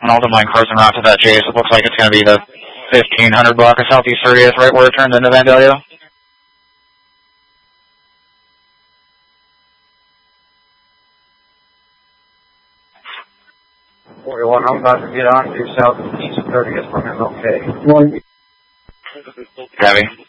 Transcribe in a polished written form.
an Alta Mine cars en route to that chase. It looks like it's going to be the 1500 block of Southeast 30th, right where it turns into Vandalia. 41, I'm about to get on to Southeast 30th from MLK. Heavy.